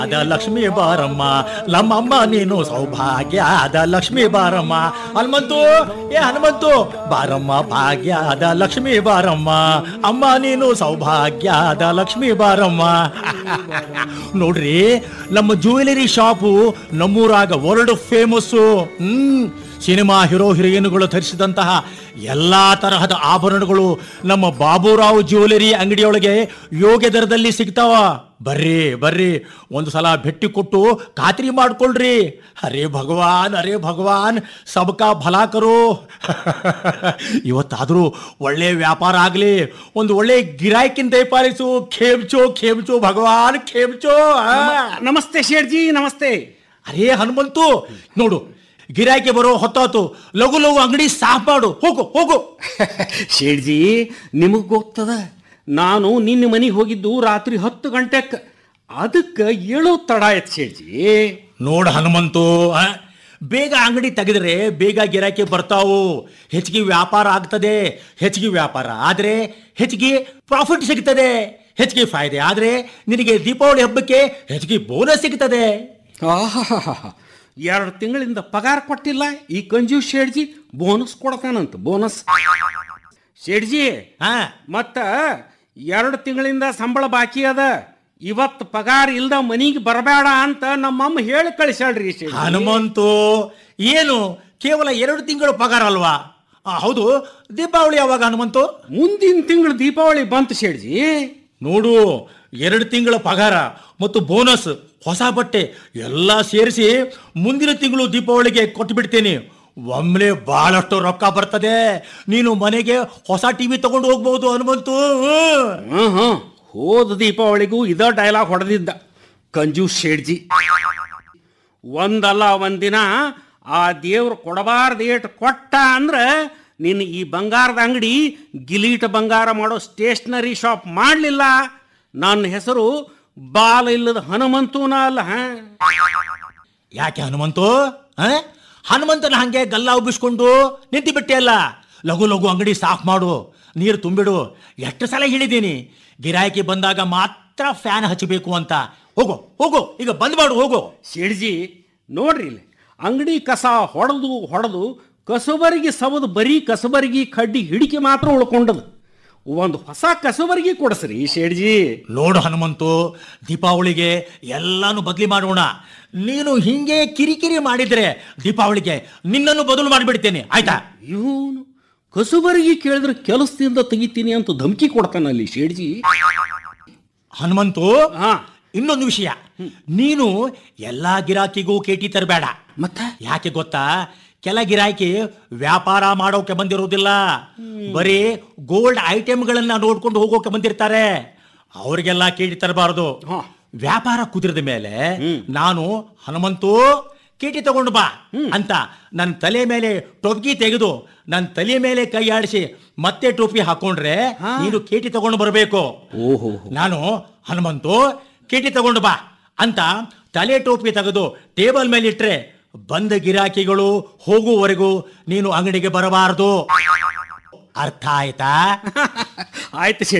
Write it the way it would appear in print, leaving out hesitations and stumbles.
ಅದ ಲಕ್ಷ್ಮೀ ಬಾರಮ್ಮ ನಮ್ಮಮ್ಮ ನೀನು ಸೌಭಾಗ್ಯ ಅದ ಲಕ್ಷ್ಮೀ ಬಾರಮ್ಮ. ಹನುಮಂತು, ಏ ಹನುಮಂತು ಬಾರಮ್ಮ ಭಾಗ್ಯ ಅದ ಲಕ್ಷ್ಮೀ ಬಾರಮ್ಮ. ಅಮ್ಮ ನೀನು ಸೌಭಾಗ್ಯ ಅದ ಲಕ್ಷ್ಮೀ ಬಾರಮ್ಮ. ನೋಡ್ರಿ, ನಮ್ಮ ಜ್ಯುವೆಲರಿ ಶಾಪು ನಮ್ಮೂರಾಗ ವರ್ಲ್ಡ್ ಫೇಮಸ್ಸು. ಸಿನಿಮಾ ಹೀರೋ ಹೀರೋಯಿನ್ಗಳು ಧರಿಸಿದಂತಹ ಎಲ್ಲಾ ತರಹದ ಆಭರಣಗಳು ನಮ್ಮ ಬಾಬುರಾವ್ ಜ್ಯುವೆಲರಿ ಅಂಗಡಿಯೊಳಗೆ ಯೋಗ್ಯ ದರದಲ್ಲಿ ಸಿಗ್ತಾವ. ಬರ್ರಿ ಬರ್ರಿ, ಒಂದು ಸಲ ಭೇಟಿ ಕೊಟ್ಟು ಖಾತ್ರಿ ಮಾಡ್ಕೊಳ್ರಿ. ಅರೇ ಭಗವಾನ್ ಸಬ್ಕಾ ಭಲಾ ಕರೋ. ಇವತ್ತಾದ್ರೂ ಒಳ್ಳೆ ವ್ಯಾಪಾರ ಆಗ್ಲಿ, ಒಂದು ಒಳ್ಳೆ ಗಿರಾಕಿನ ದಯಪಾಲಿಸು. ಖೇಮ್ಚೋ ಭಗವಾನ್ ಖೇಮ್ಚೋ. ನಮಸ್ತೆ ಶೇಠ್ಜಿ, ನಮಸ್ತೆ. ಅರೇ ಹನುಮಂತು, ನೋಡು ಗಿರಾಕಿ ಬರೋ ಹೊತ್ತಾತು, ಲಘು ಲಘು ಅಂಗಡಿ ಸಾಫ್ ಮಾಡು. ಹೋಗು. ಶೇಠ್ಜಿ, ನಿಮಗ್ ಗೊತ್ತದ, ನಾನು ನಿನ್ನೆ ಮನೆಗೆ ಹೋಗಿದ್ದು ರಾತ್ರಿ 10 ಗಂಟೆಕ್. ಅದಕ್ಕೆ ಏಳೋ ತಡ ಆಯ್ತು ಶೇಠ್ಜಿ. ನೋಡು ಹನುಮಂತು, ಬೇಗ ಅಂಗಡಿ ತೆಗೆದ್ರೆ ಬೇಗ ಗಿರಾಕಿ ಬರ್ತಾವು, ಹೆಚ್ಚಿಗೆ ವ್ಯಾಪಾರ ಆಗ್ತದೆ. ಹೆಚ್ಚಿಗೆ ವ್ಯಾಪಾರ ಆದ್ರೆ ಹೆಚ್ಚಿಗೆ ಪ್ರಾಫಿಟ್ ಸಿಗ್ತದೆ. ಹೆಚ್ಚಿಗೆ ಫಾಯ್ದೆ ಆದ್ರೆ ನಿನಗೆ ದೀಪಾವಳಿ ಹಬ್ಬಕ್ಕೆ ಹೆಚ್ಚಿಗೆ ಬೋನಸ್ ಸಿಗ್ತದೆ. 2 ತಿಂಗಳಿಂದ ಪಗಾರ ಕೊಟ್ಟಿಲ್ಲ ಈ ಕಂಜೂಸ್ ಶೇಠ್ಜಿ. Bonus ಕೊಡ್ತಾನಂತ, bonus. ಶೇಠ್ಜಿ, ಮತ್ತ 2 ತಿಂಗಳಿಂದ ಸಂಬಳ ಬಾಕಿ ಅದ, ಇವತ್ತು ಪಗಾರ ಇಲ್ದ ಮನಿಗೆ ಬರಬೇಡ ಅಂತ ನಮ್ಮಮ್ಮ ಹೇಳಿ ಕಳಿಸ್ಯಾಳ್ರಿ. ಹನುಮಂತು, ಏನು ಕೇವಲ 2 ತಿಂಗಳು ಪಗಾರ ಅಲ್ವಾ? ಹೌದು, ದೀಪಾವಳಿ ಯಾವಾಗ ಹನುಮಂತು? ಮುಂದಿನ ತಿಂಗಳು ದೀಪಾವಳಿ ಬಂತು ಶೇಠ್ಜಿ. ನೋಡು, 2 ತಿಂಗಳ ಪಗಾರ ಮತ್ತು ಬೋನಸ್, ಹೊಸ ಬಟ್ಟೆ ಎಲ್ಲ ಸೇರಿಸಿ ಮುಂದಿನ ತಿಂಗಳು ದೀಪಾವಳಿಗೆ ಕೊಟ್ಟು ಬಿಡ್ತೇನೆ. ಒಮ್ಮೆಲೆ ಬಹಳಷ್ಟು ರೊಕ್ಕ ಬರ್ತದೆ. ನೀನು ಮನೆಗೆ ಹೊಸ ಟಿವಿ ತಗೊಂಡು ಹೋಗ್ಬಹುದು ಹನುಮಂತು. ಹೋದ ದೀಪಾವಳಿಗೂ ಇದ ಡೈಲಾಗ್ ಹೊಡೆದಿದ್ದ ಕಂಜೂಸ್ ಶೇಠ್ಜಿ. ಒಂದಲ್ಲ ಒಂದಿನ ಆ ದೇವ್ರು ಕೊಡಬಾರ್ದು ಏಟ್ ಕೊಟ್ಟ ಅಂದ್ರೆ ನಿನ್ನ ಈ ಬಂಗಾರದ ಅಂಗಡಿ ಗಿಲೀಟ ಬಂಗಾರ ಮಾಡೋ ಸ್ಟೇಷನರಿ ಶಾಪ್ ಮಾಡಲಿಲ್ಲ, ನನ್ನ ಹೆಸರು ಬಾಲ ಇಲ್ಲದ ಹನುಮಂತೂನ ಅಲ್ಲ. ಯಾಕೆ ಹನುಮಂತು? ಹನುಮಂತನ ಹಂಗೆ ಗಲ್ಲ ಉಬ್ಬಿಸ್ಕೊಂಡು ನಿಂತು ಬಿಟ್ಟೆ ಅಲ್ಲ. ಲಘು ಲಘು ಅಂಗಡಿ ಸಾಫ್ ಮಾಡು, ನೀರು ತುಂಬಿಡು. ಎಷ್ಟು ಸಲ ಹೇಳಿದ್ದೀನಿ, ಗಿರಾಕಿ ಬಂದಾಗ ಮಾತ್ರ ಫ್ಯಾನ್ ಹಚ್ಚಬೇಕು ಅಂತ. ಹೋಗು ಈಗ ಬಂದ್ ಮಾಡು, ಹೋಗು. ಶೇಠ್ಜಿ ನೋಡ್ರಿ, ಇಲ್ಲಿ ಅಂಗಡಿ ಕಸ ಹೊಡೆದು ಕಸಬರಿಗೆ ಸವದು ಬರೀ ಕಸಬರಿಗೆ ಕಡ್ಡಿ ಹಿಡಿಕೆ ಮಾತ್ರ ಉಳ್ಕೊಂಡದು. ಒಂದು ಹೊಸ ಕಸಬರಿಗೆ ಕೊಡಿಸ್ರಿ ಶೇಠ್ಜಿ. ನೋಡು ಹನುಮಂತು, ದೀಪಾವಳಿಗೆ ಎಲ್ಲಾನು ಬದಲಿ ಮಾಡೋಣ. ನೀನು ಹಿಂಗೆ ಕಿರಿಕಿರಿ ಮಾಡಿದ್ರೆ ದೀಪಾವಳಿಗೆ ನಿನ್ನನ್ನು ಬದಲು ಮಾಡಿಬಿಡ್ತೇನೆ, ಆಯ್ತಾ? ಇವನು ಕಸಬರಿಗೆ ಕೇಳಿದ್ರೆ ಕೆಲಸದಿಂದ ತೆಗಿತೀನಿ ಅಂತ ಧಮಕಿ ಕೊಡ್ತಾನಲ್ಲಿ ಶೇಠ್ಜಿ. ಹನುಮಂತು, ಇನ್ನೊಂದು ವಿಷಯ, ನೀನು ಎಲ್ಲಾ ಗಿರಾಕಿಗೂ ಕೇಟಿ ತರಬೇಡ. ಮತ್ತೆ ಯಾಕೆ ಗೊತ್ತಾ? ಕೆಲ ಗಿರಾಕಿ ವ್ಯಾಪಾರ ಮಾಡೋಕೆ ಬಂದಿರೋದಿಲ್ಲ, ಬರೀ ಗೋಲ್ಡ್ ಐಟಮ್ಗಳನ್ನ ನೋಡ್ಕೊಂಡು ಹೋಗೋಕೆ ಬಂದಿರ್ತಾರೆ. ಅವ್ರಿಗೆಲ್ಲ ಕೇಟಿ ತರಬಾರದು. ವ್ಯಾಪಾರ ಕುದುರಿದ ಮೇಲೆ ನಾನು ಹನುಮಂತು ಕೇಟಿ ತಗೊಂಡು ಬಾ ಅಂತ ನನ್ನ ತಲೆ ಮೇಲೆ ಟೊಪ್ಗಿ ತೆಗೆದು ನನ್ನ ತಲೆ ಮೇಲೆ ಕೈ ಆಡಿಸಿ ಮತ್ತೆ ಟೋಪಿ ಹಾಕೊಂಡ್ರೆ ನೀನು ಕೇಟಿ ತಗೊಂಡು ಬರಬೇಕು. ನಾನು ಹನುಮಂತು ಕೇಟಿ ತಗೊಂಡು ಬಾ ಅಂತ ತಲೆ ಟೋಪಿ ತೆಗೆದು ಟೇಬಲ್ ಮೇಲೆ ಇಟ್ರೆ ಬಂದ ಗಿರಾಕಿಗಳು ಹೋಗುವವರೆಗೂ ನೀನು ಅಂಗಡಿಗೆ ಬರಬಾರದು. ಅರ್ಥ ಆಯ್ತಾ? ಆಯ್ತು.